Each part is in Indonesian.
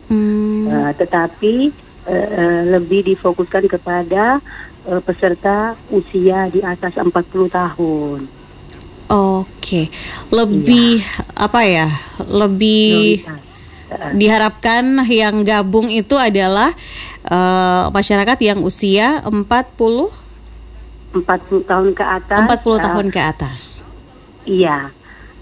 Tetapi lebih difokuskan kepada peserta usia di atas 40 tahun. Oke, lebih lebih diharapkan yang gabung itu adalah masyarakat yang usia 40 tahun ke atas. 40 tahun ke atas. Iya.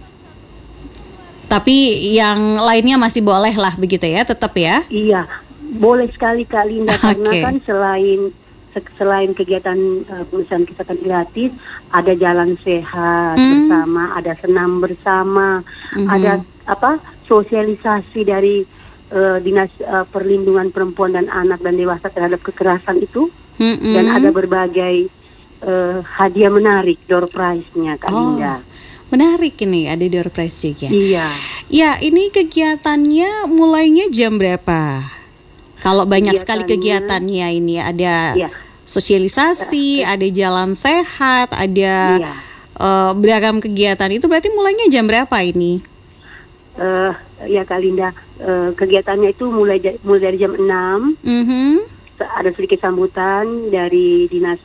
Tapi yang lainnya masih boleh lah begitu ya, tetap ya? Iya, boleh sekali Kak Linda, karena kan selain kegiatan pemeriksaan kesehatan gratis, ada jalan sehat bersama, ada senam bersama, ada sosialisasi dari Dinas Perlindungan Perempuan dan Anak dan Dewasa terhadap kekerasan itu, dan ada berbagai hadiah menarik, door prize-nya Kak Linda. Menarik ini, ada door prize juga. Iya. Ya, ini kegiatannya mulainya jam berapa? Kalau banyak sekali kegiatannya ini, ada sosialisasi, ada jalan sehat, ada beragam kegiatan. Itu berarti mulainya jam berapa ini? Ya Kak Linda, kegiatannya itu mulai dari jam 6. Ada sedikit sambutan dari Dinas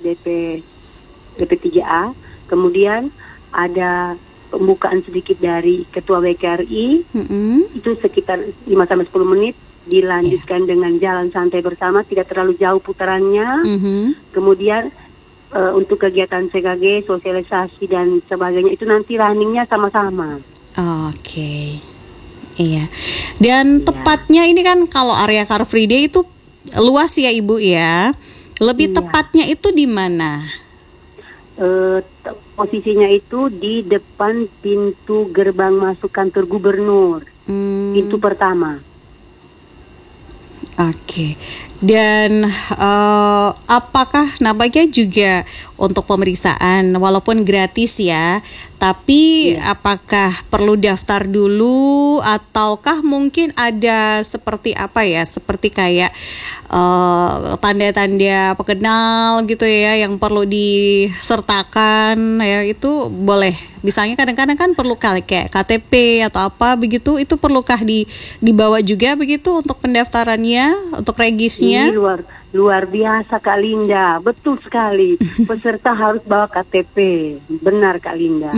DP3A. Kemudian ada pembukaan sedikit dari Ketua WKRI. Itu sekitar 5-10 menit. Dilanjutkan dengan jalan santai bersama, tidak terlalu jauh putarannya. Kemudian untuk kegiatan CKG, sosialisasi dan sebagainya itu nanti runningnya sama-sama. Oke. Iya. Dan tepatnya ini kan kalau area Car Free Day itu luas ya Ibu ya. Lebih tepatnya itu di mana? Posisinya itu di depan pintu gerbang masuk kantor gubernur. Pintu pertama. Oke. Dan apakah nampaknya juga untuk pemeriksaan walaupun gratis ya, tapi apakah perlu daftar dulu ataukah mungkin ada seperti seperti kayak tanda-tanda pengenal gitu ya yang perlu disertakan ya, itu boleh. Misalnya kadang-kadang kan perlu kayak KTP atau apa begitu, itu perlukah dibawa juga begitu untuk pendaftarannya, untuk regisnya? Ini luar biasa Kak Linda, betul sekali. Peserta harus bawa KTP, benar Kak Linda.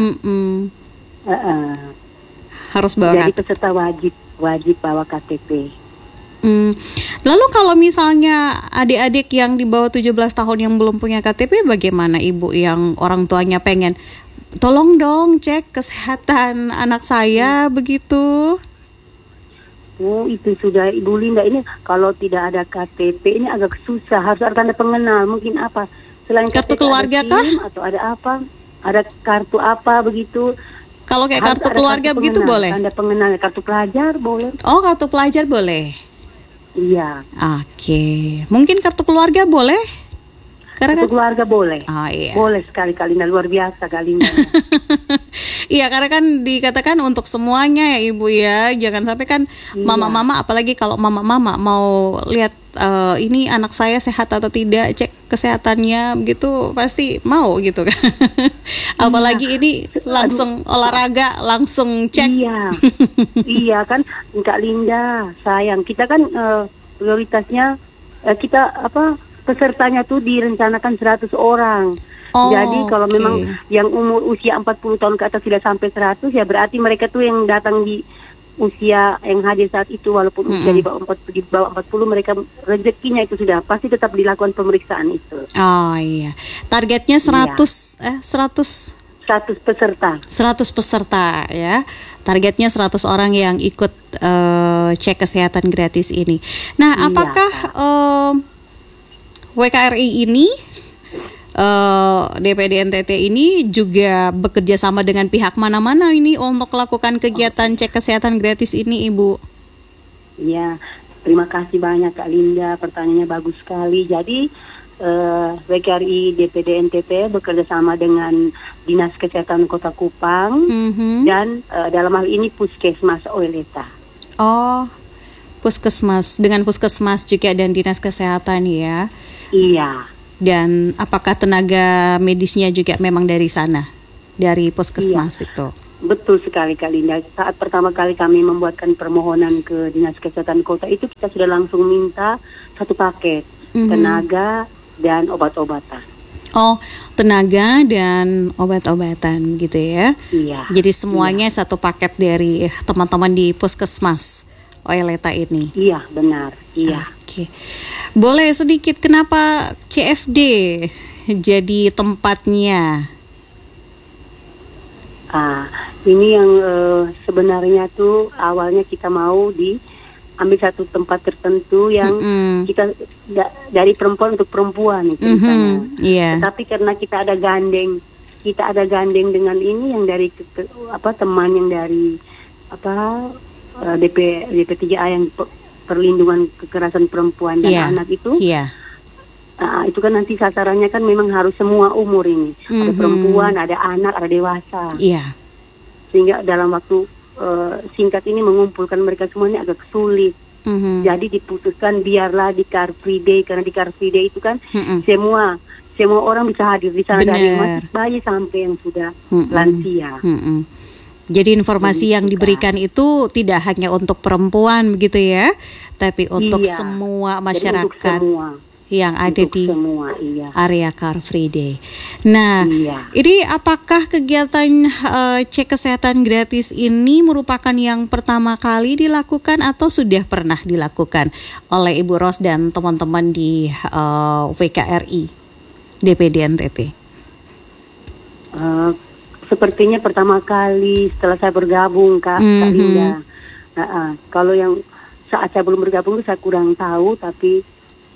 Harus bawa. Jadi peserta wajib bawa KTP. Lalu kalau misalnya adik-adik yang di bawah 17 tahun yang belum punya KTP, bagaimana Ibu yang orang tuanya pengen, tolong dong cek kesehatan anak saya begitu? Oh, itu sudah Ibu Linda, ini kalau tidak ada KTP ini agak susah, harus ada tanda pengenal, mungkin apa? Selain kartu KTP keluarga kah? Atau ada apa? Ada kartu apa begitu? Kalau kayak kartu keluarga kartu begitu pengenal, boleh? Tanda pengenal, kartu pelajar boleh? Oh, kartu pelajar boleh? Iya. Oke, mungkin kartu keluarga boleh? Karena kartu keluarga boleh. Oh, iya. Boleh sekali Kak Linda, luar biasa Kak Linda. Iya, karena kan dikatakan untuk semuanya ya Ibu ya. Jangan sampai kan mama-mama, apalagi kalau mama-mama mau lihat ini anak saya sehat atau tidak, cek kesehatannya begitu, pasti mau gitu kan. Apalagi ini langsung olahraga, langsung cek. Iya kan Kak Linda, sayang kita kan prioritasnya kita pesertanya tuh direncanakan 100 orang. Jadi kalau memang yang umur usia 40 tahun ke atas tidak sampai 100, ya berarti mereka tuh yang datang di usia yang hadir saat itu, walaupun usia di bawah 40, mereka rezekinya itu sudah pasti tetap dilakukan pemeriksaan itu. Oh iya. Targetnya 100 peserta. 100 peserta ya. Targetnya 100 orang yang ikut cek kesehatan gratis ini. Nah, apakah WKRI ini DPD NTT ini juga bekerja sama dengan pihak mana-mana ini untuk melakukan kegiatan cek kesehatan gratis ini, Ibu? Iya, terima kasih banyak Kak Linda, pertanyaannya bagus sekali. Jadi WKRI DPD NTT bekerja sama dengan Dinas Kesehatan Kota Kupang dan dalam hal ini Puskesmas Oeleta. Oh, Puskesmas, dengan Puskesmas juga dan Dinas Kesehatan ya? Iya. Dan apakah tenaga medisnya juga memang dari sana, dari Puskesmas itu? Betul sekali Kak Linda. Saat pertama kali kami membuatkan permohonan ke Dinas Kesehatan Kota itu kita sudah langsung minta satu paket tenaga dan obat-obatan. Oh, tenaga dan obat-obatan gitu ya? Iya. Jadi semuanya satu paket dari teman-teman di Puskesmas Oeleta ini? Iya, benar. Iya. Oke. Boleh sedikit kenapa CFD jadi tempatnya? Ini yang sebenarnya tuh awalnya kita mau diambil satu tempat tertentu yang kita dari perempuan untuk perempuan itu misalnya. Yeah. Tetapi karena kita ada gandeng dengan ini yang dari teman yang dari DP3A yang perlindungan kekerasan perempuan dan anak itu. Yeah. Itu kan nanti sasarannya kan memang harus semua umur ini. Ada perempuan, ada anak, ada dewasa. Iya. Sehingga dalam waktu singkat ini mengumpulkan mereka semuanya agak sulit. Jadi diputuskan biarlah di Car Free Day, karena di Car Free Day itu kan semua orang bisa hadir di sana. Dari masih bayi sampai yang sudah lansia. Jadi informasi yang diberikan itu tidak hanya untuk perempuan begitu ya, tapi untuk semua masyarakat yang ada di area Car Free Day. Nah, ini apakah kegiatan cek kesehatan gratis ini merupakan yang pertama kali dilakukan atau sudah pernah dilakukan oleh Ibu Ros dan teman-teman di WKRI DPD NTT? Sepertinya pertama kali setelah saya bergabung, Kak Linda. Kalau yang saat saya belum bergabung saya kurang tahu, tapi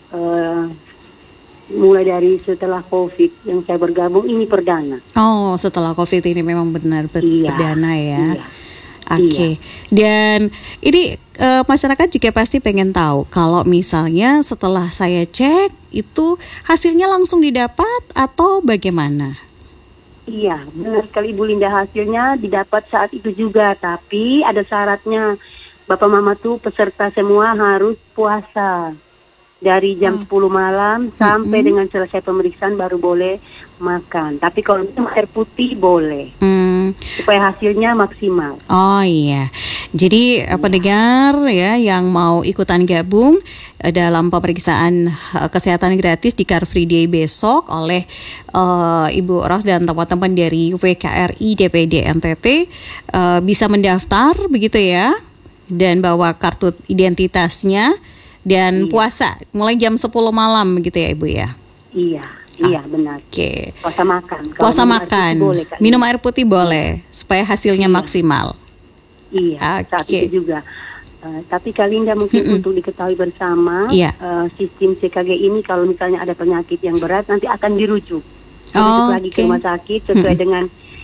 mulai dari setelah COVID yang saya bergabung ini perdana. Oh, setelah COVID ini memang benar perdana ya. Iya. Oke. Dan ini masyarakat juga pasti pengen tahu kalau misalnya setelah saya cek itu hasilnya langsung didapat atau bagaimana? Iya, benar sekali Ibu Linda, hasilnya didapat saat itu juga, tapi ada syaratnya. Bapak Mama tuh peserta semua harus puasa. Dari jam 10 malam sampai dengan selesai pemeriksaan baru boleh makan. Tapi kalau minum air putih boleh. Supaya hasilnya maksimal. Oh iya. Jadi pendengar ya yang mau ikutan gabung dalam pemeriksaan kesehatan gratis di Car Free Day besok oleh Ibu Ros dan teman-teman dari WKRI DPD NTT bisa mendaftar begitu ya. Dan bawa kartu identitasnya. Dan puasa mulai jam 10 malam gitu ya Ibu ya? Iya benar. Oke. Puasa makan. Puasa makan. Minum air putih boleh supaya hasilnya maksimal. Iya. Saat itu juga. Tapi Kak Linda mungkin untuk diketahui bersama sistem CKG ini kalau misalnya ada penyakit yang berat nanti akan dirujuk. Lagi ke rumah sakit sesuai dengan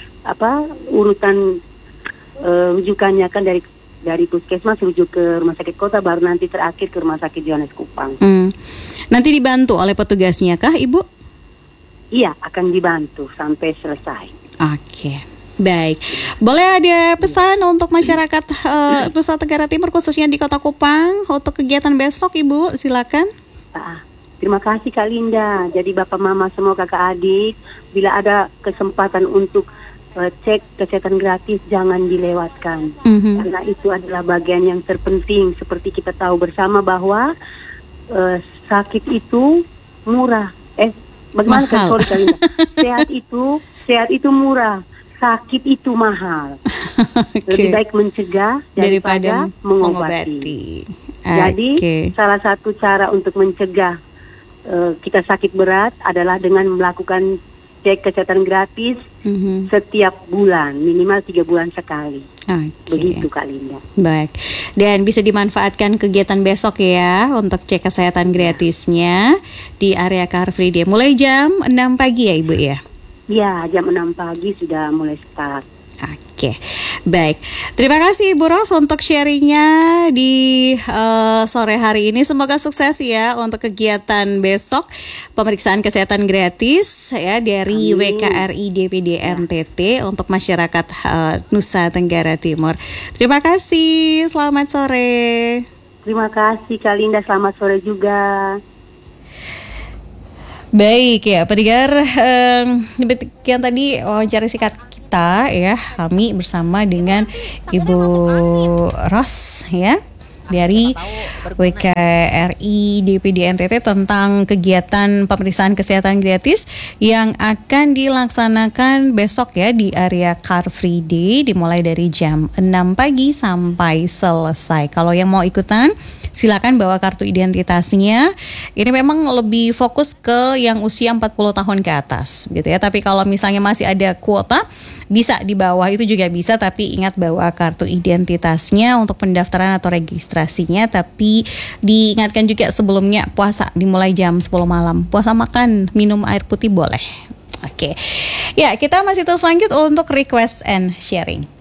urutan rujukannya kan dari puskesmas rujuk ke rumah sakit kota, baru nanti terakhir ke rumah sakit Johannes Kupang. Nanti dibantu oleh petugasnya kah Ibu? Iya, akan dibantu sampai selesai. Oke, baik. Boleh ada pesan untuk masyarakat Nusa Tenggara Timur khususnya di Kota Kupang untuk kegiatan besok Ibu, silakan. Terima kasih Kak Linda. Jadi Bapak Mama semua kakak adik, bila ada kesempatan untuk cek kesehatan gratis jangan dilewatkan. Karena itu adalah bagian yang terpenting. Seperti kita tahu bersama bahwa sakit itu murah. Bagaimana sorry Kak Linda? Sehat itu murah, sakit itu mahal. Lebih baik mencegah daripada mengobati. Jadi salah satu cara untuk mencegah kita sakit berat adalah dengan melakukan cek kesehatan gratis setiap bulan, minimal 3 bulan sekali. Begitu Kak Linda. Baik. Dan bisa dimanfaatkan kegiatan besok ya untuk cek kesehatan gratisnya di area Car Free Day. Mulai jam 6 pagi ya Ibu ya? Ya, jam 6 pagi sudah mulai start. Oke, baik. Terima kasih Ibu Ros untuk sharingnya di sore hari ini. Semoga sukses ya untuk kegiatan besok pemeriksaan kesehatan gratis ya dari WKRI DPD NTT untuk masyarakat Nusa Tenggara Timur. Terima kasih. Selamat sore. Terima kasih Kak Linda. Selamat sore juga. Baik ya, pendengar, demikian tadi wawancara singkat kita kita ya, kami bersama dengan Ibu Ros ya dari WKRI DPD NTT tentang kegiatan pemeriksaan kesehatan gratis yang akan dilaksanakan besok ya di area Car Free Day, dimulai dari jam 6 pagi sampai selesai. Kalau yang mau ikutan silakan bawa kartu identitasnya. Ini memang lebih fokus ke yang usia 40 tahun ke atas gitu ya. Tapi kalau misalnya masih ada kuota bisa di bawah itu juga bisa, tapi ingat bawa kartu identitasnya untuk pendaftaran atau registrasinya. Tapi diingatkan juga sebelumnya puasa dimulai jam 10 malam. Puasa makan, minum air putih boleh. Oke. Ya, kita masih terus lanjut untuk request and sharing.